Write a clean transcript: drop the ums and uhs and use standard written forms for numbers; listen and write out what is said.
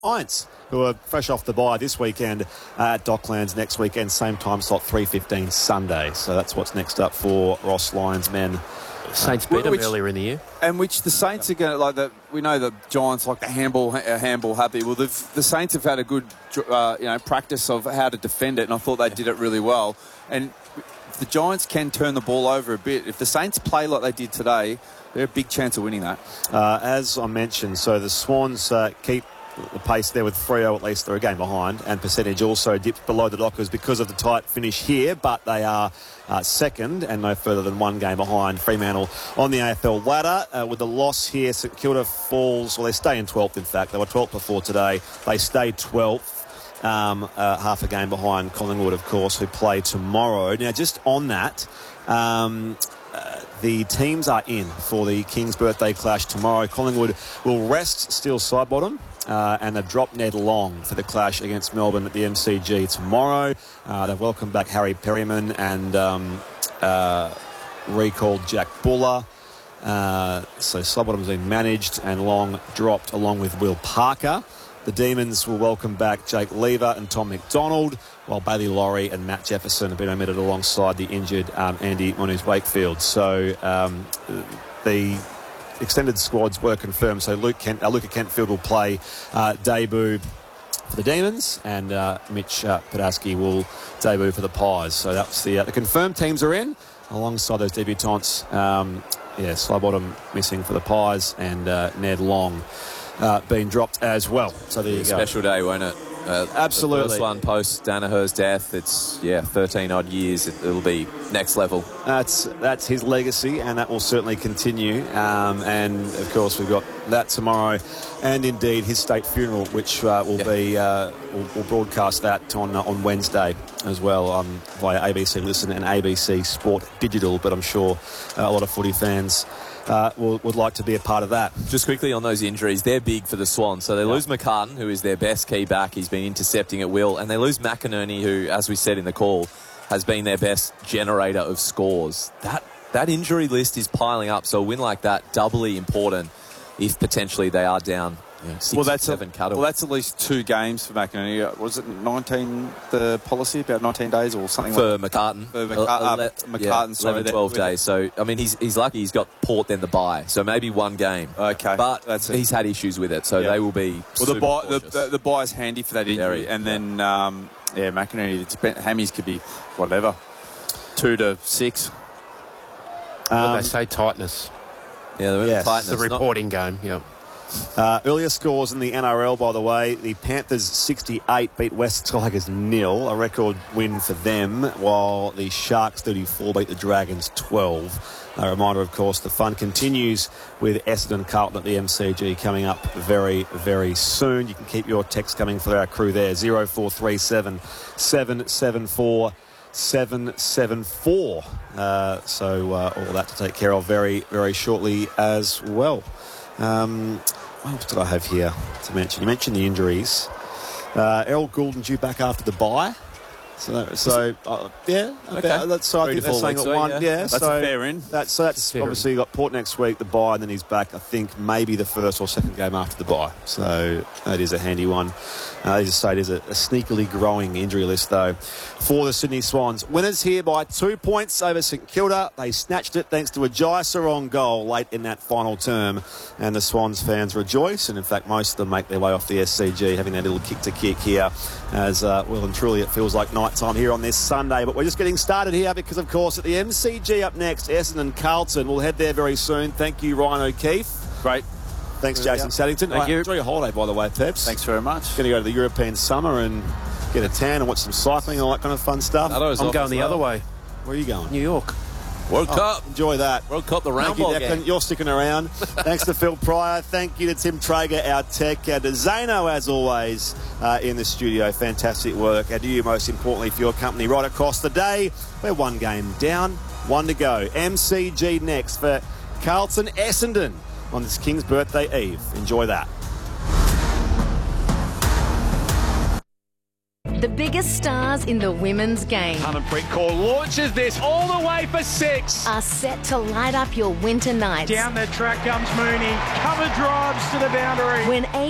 Giants, who are fresh off the bye this weekend at Docklands, next weekend, same time slot, 3:15 Sunday. So that's what's next up for Ross Lyons men. Saints beat them earlier in the year. And which the Saints are going to, like, we know the Giants like the handball happy. Well, the Saints have had a good practice of how to defend it, and I thought they did it really well. And if the Giants can turn the ball over a bit, if the Saints play like they did today, they're a big chance of winning that. As I mentioned, so the Swans keep the pace there with Freo, at least they're a game behind, and percentage also dips below the Dockers because of the tight finish here, but they are second and no further than one game behind Fremantle on the AFL ladder. With the loss here, St Kilda falls, well, they stay in 12th, in fact. They were 12th before today. They stay 12th, half a game behind Collingwood, of course, who play tomorrow. Now, just on that, the teams are in for the King's birthday clash tomorrow. Collingwood will rest Steele Sidebottom, and they've dropped Ned Long for the clash against Melbourne at the MCG tomorrow. They've welcomed back Harry Perryman and recalled Jack Buller. So Sidebottom's been managed and Long dropped along with Will Parker. The Demons will welcome back Jake Lever and Tom McDonald, while Bailey Laurie and Matt Jefferson have been omitted alongside the injured Andy Muniz-Wakefield. So the extended squads were confirmed. So Luca Kentfield will play debut for the Demons, and Mitch Padaski will debut for the Pies. So that's the confirmed teams are in, alongside those debutants. Sidebottom missing for the Pies, and Ned Long being dropped as well. So there you go. Special day, won't it? Absolutely. The first one post Danaher's death. It's 13 odd years. It'll be next level. That's his legacy, and that will certainly continue. And of course, we've got that tomorrow, and indeed his state funeral, which will be we'll broadcast that on Wednesday as well via ABC Listen and ABC Sport Digital. But I'm sure a lot of footy fans would like to be a part of that. Just quickly on those injuries, they're big for the Swans. So they lose McCartan, who is their best key back. He's been intercepting at will. And they lose McInerney, who, as we said in the call, has been their best generator of scores. That injury list is piling up. So a win like that, doubly important if potentially they are down 6 or 7 cutters. Well, that's at least 2 games for McInerney. Was it 19, the policy, about 19 days or something for like McCartan? For McCartan, 11, 12 days. So, I mean, he's lucky he's got Port then the bye. So maybe one game. Okay. But he's had issues with it, so they will be the bye's handy for that injury. And then, McInerney, hammies could be whatever, 2 to 6. They say tightness. Tightness. The reporting game, Earlier scores in the NRL, by the way, the Panthers 68 beat West Tigers 0, a record win for them, while the Sharks 34 beat the Dragons 12. A reminder, of course, the fun continues with Essendon Carlton at the MCG coming up very, very soon. You can keep your text coming for our crew there, 0437 774 774. So all that to take care of very, very shortly as well. What else did I have here to mention? You mentioned the injuries. Errol Goulden due back after the bye. So okay. So I think they're saying at one. That's a fair in. That's obviously got Port next week, the bye, and then he's back. I think maybe the first or second game after the bye. So that is a handy one. As I say, it is a sneakily growing injury list, though, for the Sydney Swans. Winners here by 2 points over St Kilda. They snatched it thanks to a Jai Sarong goal late in that final term. And the Swans fans rejoice. And, in fact, most of them make their way off the SCG, having that little kick-to-kick here. As, well and truly, it feels like night time here on this Sunday. But we're just getting started here because, of course, at the MCG up next, Essendon Carlton. We'll head there very soon. Thank you, Ryan O'Keefe. Great. Thanks, Jason Saddington. Thank you. Enjoy your holiday, by the way, Peps. Thanks very much. Going to go to the European summer and get a tan and watch some cycling and all that kind of fun stuff. I'm going the other way. Where are you going? New York. World Cup. Enjoy that. World Cup, the round Thank ball you, Declan. game. You're sticking around. Thanks to Phil Pryor. Thank you to Tim Traeger, our tech, and to Zano, as always, in the studio. Fantastic work. And to you, most importantly, for your company right across the day. We're 1 game down, 1 to go. MCG next for Carlton Essendon on this King's birthday eve. Enjoy that. The biggest stars in the women's game Harmanpreet Kaur launches this all the way for 6. are set to light up your winter nights. Down the track comes Mooney. Cover drives to the boundary. When